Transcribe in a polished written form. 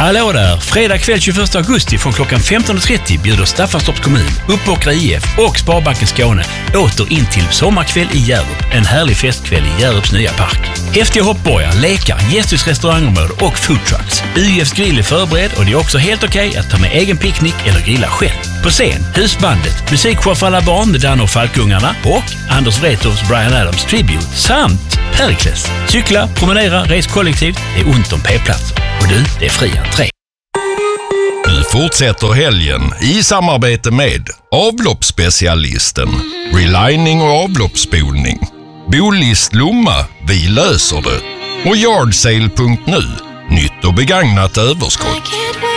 Hallå där! Fredag kväll 21 augusti från klockan 15.30 bjuder Staffanstorps kommun, Uppåkra IF och Sparbanken Skåne åter in till sommarkväll i Hjärup. En härlig festkväll i Hjärups nya park. Häftiga hoppborgar, lekar, gästhus restaurangområde och foodtrucks. UIFs grill är förberedd och det är också helt okej att ta med egen picknick eller grilla själv. På scen, husbandet, musikshow för alla barn med Danne och Falkungarna och Anders Wrethofs Bryan Adams Tribute samt Perikles. Cykla, promenera, res kollektivt, det är ont om p-platser. Och du, det är fri entré. Nu fortsätter helgen i samarbete med avloppsspecialisten, relining och avloppsspolning. Bolist Lomma, vi löser det. Och yardsale.nu, nytt och begagnat överskott.